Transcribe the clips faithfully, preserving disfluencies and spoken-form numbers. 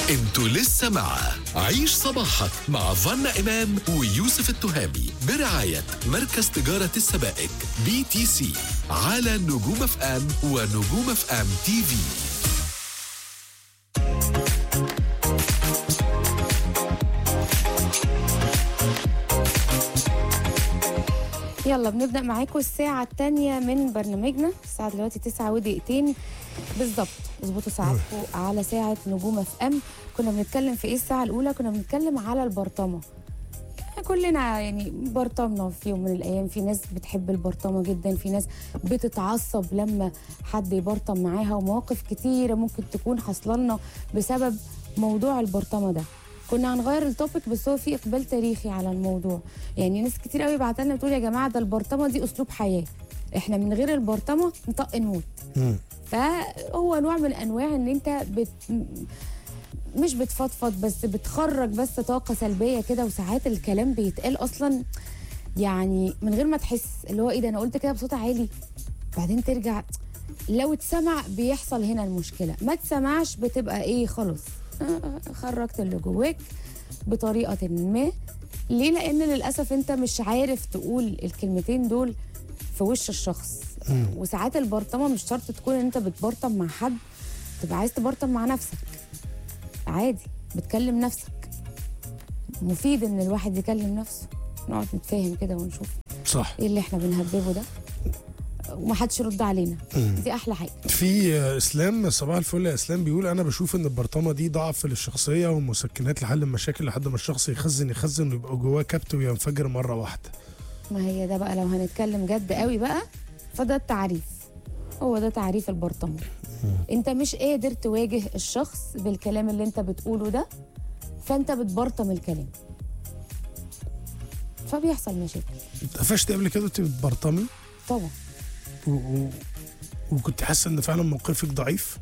انتوا لسه مع عيش صباحك مع فانا إمام ويوسف التهامي برعاية مركز تجارة السبائك بي تي سي على نجوم اف ام ونجوم اف ام تي في. يلا بنبدأ معاكم الساعة الثانية من برنامجنا. الساعة دلوقتي تسعة ودقيقتين بالظبط. اظبطوا ساعتكم على ساعة نجوم اف ام. كنا بنتكلم في ايه الساعة الأولى؟ كنا بنتكلم على البرطمة. كلنا يعني برطمنا في يوم من الأيام. في ناس بتحب البرطمة جدا، في ناس بتتعصب لما حد يبرطم معاها، ومواقف كتيرة ممكن تكون حصلنا بسبب موضوع البرطمة ده. كنا هنغير التوبيك بس هو في اقبال تاريخي على الموضوع. يعني ناس كتير قوي بعت لنا بتقول يا جماعه ده البرطمه دي اسلوب حياه، احنا من غير البرطمه نطق نموت. فهو نوع من انواع ان انت بت مش بتفضفض بس بتخرج بس طاقه سلبيه كده، وساعات الكلام بيتقال اصلا يعني من غير ما تحس، اللي هو ايه ده انا قلت كده بصوت عالي، بعدين ترجع لو اتسمع بيحصل هنا المشكله، ما تسمعش بتبقى ايه خلاص خرجت اللي جواك بطريقة ما. ليه؟ لأن للأسف أنت مش عارف تقول الكلمتين دول في وش الشخص. م. وساعات البرطمة مش شرط تكون أن أنت بتبرطم مع حد، تبقى عايز تبرطم مع نفسك عادي، بتكلم نفسك. مفيد أن الواحد يكلم نفسه، نقعد نتفاهم كده ونشوف صح إيه اللي إحنا بنهببه ده ومحدش يرد علينا. مم. دي احلى حاجه. في اسلام صباح الفل يا اسلام بيقول انا بشوف ان البرطمه دي ضعف للشخصيه ومسكنات لحل المشاكل لحد ما الشخص يخزن يخزن ويبقى جواه كبت وينفجر مره واحده. ما هي ده بقى لو هنتكلم جد قوي بقى، فده التعريف، هو ده تعريف البرطمه. مم. انت مش قادر تواجه الشخص بالكلام اللي انت بتقوله ده، فانت بتبرطم الكلام فبيحصل مشاكل. اتقفشت قبل كده وانت بتبرطمي؟ طبعا. و... و... وكنت حاسه ان فعلا موقفك ضعيف؟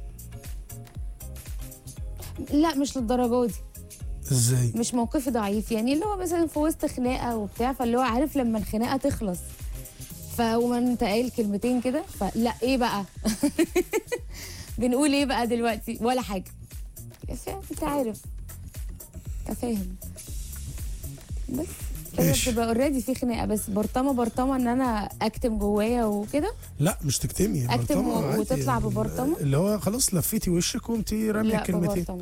لا مش للدرجه دي. ازاي؟ مش موقفي ضعيف، يعني اللي هو مثلا في وسط خناقه وبتاع، فاللي هو عارف لما الخناقه تخلص فوما انت قايل كلمتين كده، فلا ايه بقى بنقول ايه بقى دلوقتي ولا حاجه. انت عارف انت فاهم بس كده بتبقى اوريدي في خناقه. بس برطمه برطمه ان انا اكتم جوايا وكده؟ لا مش تكتمي، اكتم وتطلع ببرطمه اللي هو خلاص لفيتي وشك وقمتي راميه كلمتين. لا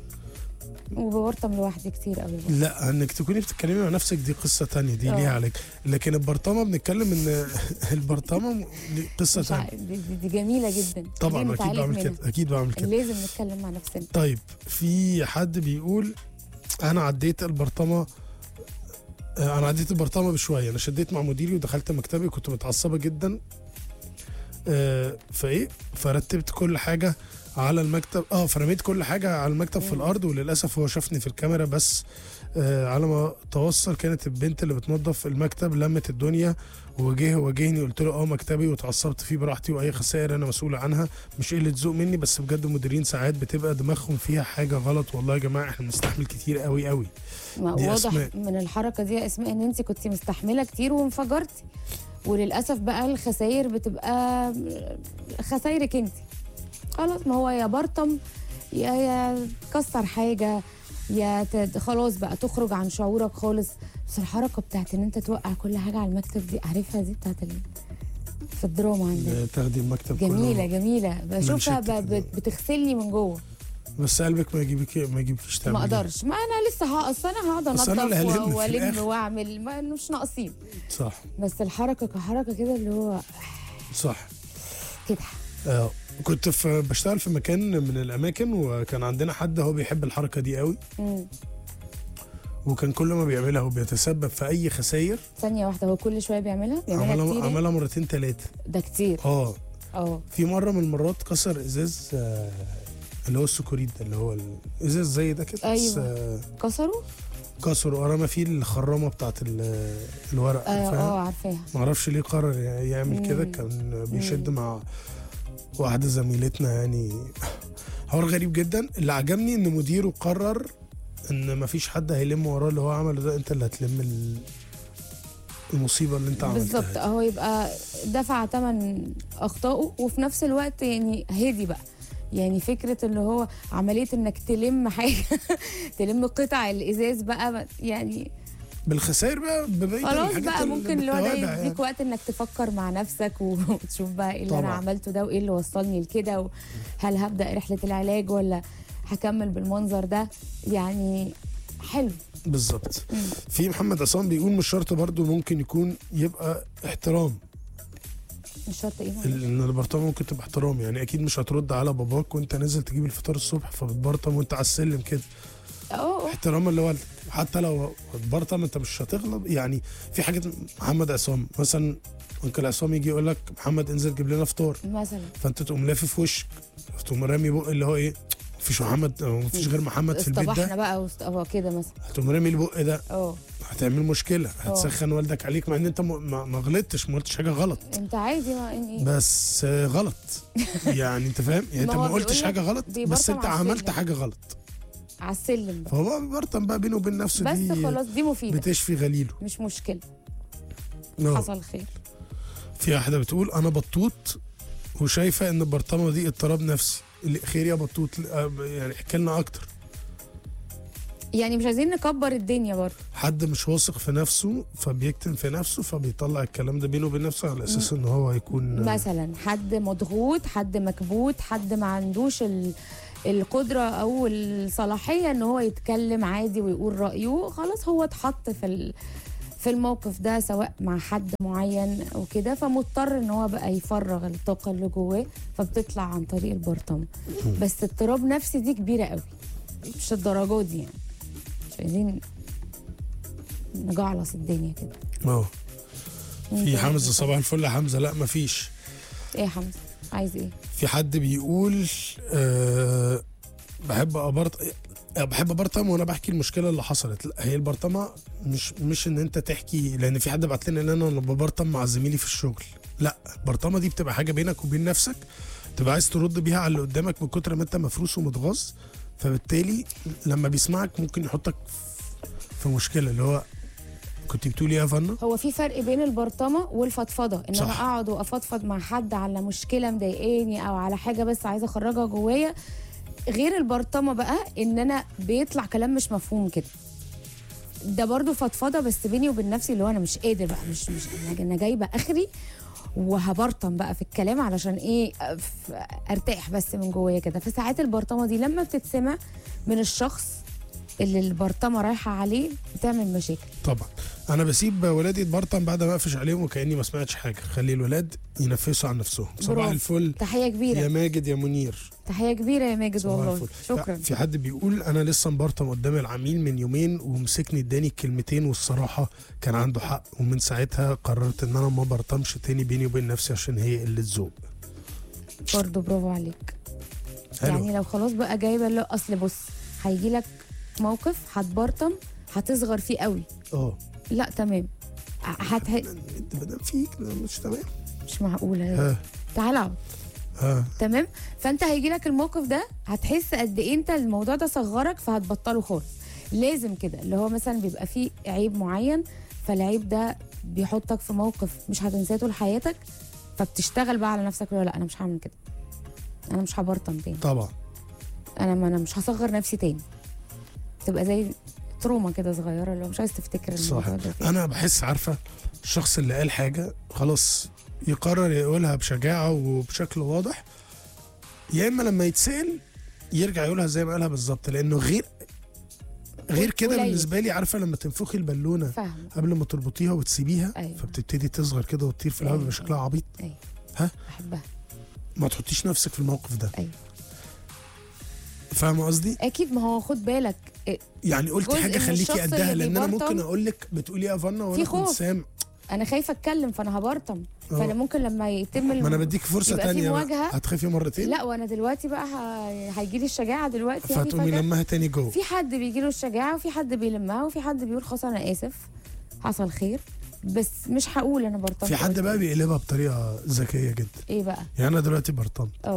وببرطم لوحدي كتير قوي. لا انك تكوني بتتكلمي مع نفسك دي قصه تانية، دي ليها عليك. لكن البرطمه بنتكلم ان البرطمه قصه تانية. دي, دي جميله جدا طبعا. اكيد بعمل كده، اكيد بعمل كده، لازم نتكلم مع نفسنا. طيب في حد بيقول انا عديت البرطمه انا عديت البرطمه بشويه. انا شديت مع مديري ودخلت مكتبي، كنت متعصبه جدا آه فايه فرتبت كل حاجه على المكتب اه فرميت كل حاجه على المكتب في الارض، وللاسف هو شافني في الكاميرا بس آه على ما توصل كانت البنت اللي بتنظف المكتب لمت الدنيا وجه واجهني. قلت له اه مكتبي واتعصبت فيه براحتي، واي خسائر انا مسؤول عنها، مش قله ذوق مني، بس بجد المديرين ساعات بتبقى دماغهم فيها حاجه غلط. والله يا جماعه احنا بنستحمل كتير قوي قوي. واضح أسماء. من الحركه دي يا اسماء ان انت كنت مستحمله كتير وانفجرتي، وللاسف بقى الخسائر بتبقى خسايرك انت. خلاص ما هو يا برطم يا يا تكسر حاجه يا تد... خلاص بقى تخرج عن شعورك خالص. بس الحركه بتاعت ان انت توقع كل حاجه على المكتب دي، عارفها دي بتاعت ال... في الدراما عندنا تاخدي المكتب جميله كله جميله بشوفها ب... بتغسلني من جوه، بس قلبك ما يجيبك ما يجيبكيش تعملي. ما اقدرش، ما انا لسه هقص، انا هقعد انضف والم واعمل، ما مش ناقصين. صح. بس الحركه كحركه كده اللي هو صح كده. اه كنت في بشتغل في مكان من الاماكن، وكان عندنا حد هو بيحب الحركه دي قوي. امم وكان كل ما بيعملها وبيتسبب في اي خسائر. ثانيه واحده، هو كل شويه بيعملها بيعملها عملها كتير؟ عملها مرتين ثلاثه. ده كتير. اه اه في مره من المرات كسر ازاز آه اللي هو السكوريت ده، اللي هو الازاز زي ده كده. ايوه آه كسروا كسروا رمى فيه الخرامه بتاعت الورق. اه اه عارفاها. ما اعرفش ليه قرر يعمل كده، كان بيشد مم. مع واحده زميلتنا يعني حوار غريب جدا. اللي عجبني ان مديره قرر ان مفيش حد هيلم وراه اللي هو عمله ده، انت اللي هتلم المصيبه اللي انت عملتها بالظبط. اهو يبقى دفع ثمن اخطائه وفي نفس الوقت يعني هدي بقى، يعني فكره اللي هو عمليه انك تلم حاجه تلم قطع الازاز بقى يعني بالخسائر بقى ببقيه خلاص الحاجات بقى اللي ممكن اللي هو ده بالتوابع يديك يعني. وقت انك تفكر مع نفسك وتشوف بقى ايه اللي انا طبعاً. عملته ده وايه اللي وصلني لكده، وهل هبدا رحله العلاج ولا هكمل بالمنظر ده. يعني حلو. بالظبط. في محمد عصام بيقول مش شرط برضو، ممكن يكون يبقى احترام. مش شرط ايه معلش؟ ال- ان البرطمه ممكن تبقى احترام، يعني اكيد مش هترد على باباك وانت نازل تجيب الفطار الصبح فبتبرطم وانت على السلم كده. اه احتراما لوالدك، حتى لو بتبرطم انت مش هتغلط. يعني في حاجه محمد عصام مثلا، انكل عصام يجي يقول لك محمد انزل جيب لنا فطار، مثلا فانت تقوم لافف في وشك، تقوم رامي بق اللي هو ايه، مفيش محمد أو مفيش غير محمد في البيت اصطبحنا ده، بقى وست- اه كده مثلا. هتقوم رامي البق ده، اه هتعمل مشكله، هتسخن والدك عليك مع ان انت م- ما ما غلطتش، ما قلتش حاجه غلط، انت عادي ما يعني بس آه، غلط. يعني انت فاهم، يعني انت ما هو ما قلتش بيقول لك حاجه غلط بيبرطم بس انت على عملت السلم. حاجه غلط، على السلم بقى. فهو بقى بيبرطم بقى بينه وبين نفسه. بس دي خلاص دي مفيده بتشفي غليله. مش مشكله. آه. حصل خير. في واحده بتقول انا بطوط وشايفه ان البرطمه دي اضطراب نفسي. اللي خير يا بطوط، آه، يعني احكي لنا اكتر. يعني مش عايزين نكبر الدنيا برضه. حد مش واثق في نفسه فبيكتم في نفسه فبيطلع الكلام ده بينه وبين نفسه على اساس ان هو يكون مثلا حد مضغوط، حد مكبوت، حد ما عندوش ال... القدرة أو الصلاحية إن هو يتكلم عادي ويقول رأيه. خلاص هو اتحط في ال... في الموقف ده سواء مع حد معين أو كده، فمضطر إن هو بقى يفرغ الطاقة اللي جواه، فبتطلع عن طريق البرطمة. بس اضطراب نفسي دي كبيرة قوي، مش الدرجات دي يعني. مش عايزين نجعلص الدنيا كده. اه. في حمزه صباح الفل يا حمزه. لا مفيش. ايه يا حمزه عايز ايه؟ في حد بيقول أه بحب أبرط بحب ابرطم وانا بحكي المشكله اللي حصلت. لا، هي البرطمه مش مش ان انت تحكي، لان في حد بعت لنا ان انا لما ببرطم مع زميلي في الشغل. لا، البرطمه دي بتبقى حاجه بينك وبين نفسك، تبقى عايز ترد بيها على اللي قدامك من كتر ما انت مفروس ومتغاظ، فبالتالي لما بيسمعك ممكن يحطك في مشكله. اللي هو كنت بتقولي يا فنا؟ هو في فرق بين البرطمه والفضفضه، ان صح. انا اقعد وافضفض مع حد على مشكله مضايقاني او على حاجه بس عايزه اخرجها جوايا، غير البرطمه بقى ان انا بيطلع كلام مش مفهوم كده. ده برضو فضفضه بس بيني وبين نفسي، اللي هو انا مش قادر بقى، مش مش انا جايبه اخري وهبرطم بقى في الكلام علشان ايه، ف- ارتاح بس من جوايا كده. فساعات البرطمه دي لما بتتسمع من الشخص اللي البرطمه رايحه عليه بتعمل مشاكل. طبعا انا بسيب ولادي يتبرطم بعد ما اقفش عليهم وكاني ما سمعتش حاجه. خلي الولاد ينفسوا عن نفسهم. صباح برافو. الفل تحيه كبيره يا ماجد يا منير. تحيه كبيره يا ماجد صباح والله. الفل. شكرا. في حد بيقول انا لسه مبرطم قدام العميل من يومين ومسكني اداني الكلمتين والصراحه كان عنده حق، ومن ساعتها قررت ان انا ما برطمش تاني بيني وبين نفسي عشان هي قله ذوق. برضه برافو عليك. حلو. يعني لو خلاص بقى جايبه، لا اصل بص هيجي لك موقف هتبرطم هتصغر فيه قوي. اه لا تمام. هت انت بدل فيك مش تمام. مش معقوله. ها تعالى اقعد. ها تمام. فانت هيجي لك الموقف ده هتحس قد ايه انت الموضوع ده صغرك، فهتبطله خالص. لازم كده، اللي هو مثلا بيبقى فيه عيب معين، فالعيب ده بيحطك في موقف مش هتنساه طول حياتك، فبتشتغل بقى على نفسك. لا انا مش هعمل كده، انا مش هبرطم تاني، طبعا. انا ما انا مش هصغر نفسي تاني. تبقى زي تروما كده صغيره، اللي هو مش عايز تفتكر صح. الموضوع ده تاني. انا بحس عارفه الشخص اللي قال حاجه خلاص يقرر يقولها بشجاعه وبشكل واضح، يا اما لما يتسال يرجع يقولها زي ما قالها بالظبط، لانه غير غير كده قليل. بالنسبه لي. عارفه لما تنفخي البالونه فاهمه. قبل ما تربطيها وتسيبيها، أيوة. فبتبتدي تصغر كده وتطير في الهواء، أيوة. بيبقى شكلها عبيط. ايوه ها؟ بحبها. ما تحطيش نفسك في الموقف ده. ايوه فاهمه قصدي؟ اكيد. ما هو خد بالك إيه، يعني قلت جزء حاجه من خليكي الشخص قدها، اللي لان انا بيبرطم ممكن اقول لك بتقولي يا فنا وانا في كنت خوف. سام. انا خايفه اتكلم فانا هبرطم، فانا ممكن لما يتم ما انا الم... بديك فرصه يبقى في تانية بقى. مواجهة. هتخافي مرتين. لا وانا دلوقتي بقى هيجي لي الشجاعه دلوقتي يعني فتقومي فجأة. لمها تاني جوه. في حد بيجي له الشجاعه وفي حد بيلمها وفي حد بيقول خلاص انا اسف حصل خير، بس مش هقول انا برطمت. في حد بقى بيقلبها بطريقه ذكيه جدا. ايه بقى؟ يعني انا دلوقتي برطمت، اه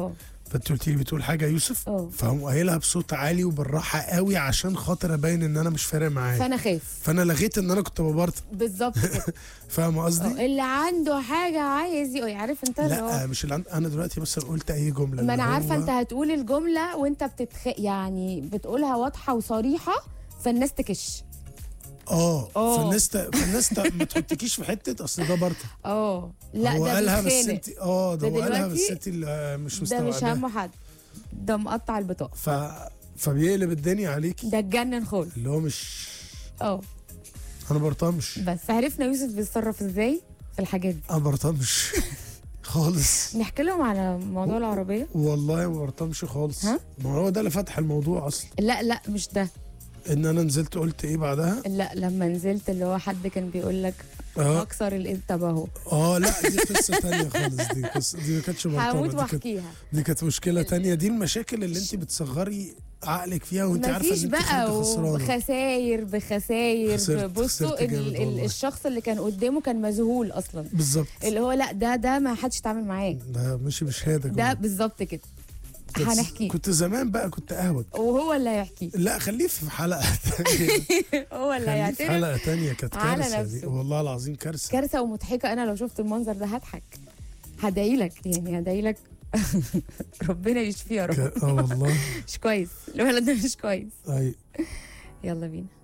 فانت قلت لي بتقول حاجه يا يوسف، اه. فهم قايلها بصوت عالي وبالراحه قوي عشان خاطر ابين ان انا مش فارق معايا، فانا خايف. فانا لغيت ان انا كنت ببرطم. بالظبط كده. فاهم قصدي؟ اه، اللي عنده حاجه عايز يقول، عارف انت اللي هو- لا مش اللي عند... انا دلوقتي مثلا قلت اي جمله، ما اللي انا عارفه هو- انت هتقول الجمله وانت بتتخ يعني بتقولها واضحه وصريحه، فالناس تكش. اه اه. فالناس ت... فالناس ت... ما تحطكيش في حته اصل ده برطم. اه لا، هو ده قالها بس بيتخانق. انت اه ده ده هو قالها بس دلوقتي انت اللي مش ده مستوعبه. مش همه حد، ده مقطع البطاقه، ف... فبيقلب الدنيا عليكي، ده اتجنن خالص. اللي هو مش اه انا برطمش، بس عرفنا يوسف بيتصرف ازاي في الحاجات دي. انا برطمش خالص. نحكي لهم على موضوع العربيه. والله ما برطمش خالص. ها؟ ما هو ده اللي فتح الموضوع اصلا، لا لا مش ده. ان انا نزلت قلت ايه بعدها. لا لما نزلت اللي هو حد كان بيقول لك اه هكسر الانتب اهو. اه لا دي قصه تانية خالص، دي قصه دي ما كانتش برطمه، هموت دي كانت واحكيها. دي كانت مشكله تانية. دي المشاكل اللي انت بتصغري عقلك فيها وانت عارفه مفيش ان انت بقى كنت خسرانه. وخساير بخساير. خسرت- بصوا خسرت ال- جامد ال- والله. الشخص اللي كان قدامه كان مذهول اصلا، بالظبط، اللي هو لا ده ده ما حدش يتعامل معاه. ده مشي بشهاده ده جوه. بالظبط كده. كنت- هنحكيه كنت زمان بقى كنت اهوج. وهو اللي هيحكيه. لا خليه في حلقه تانية. هو اللي خليه في هيعترف. حلقه تانية. كانت على كارثه دي نفسه. والله العظيم، كارثه. كارثه ومضحكه. انا لو شفت المنظر ده هضحك، هدعي لك يعني هدعي لك ربنا يشفيه يا رب. ك- اه والله. مش كويس الولد ده، مش كويس. اي يلا بينا.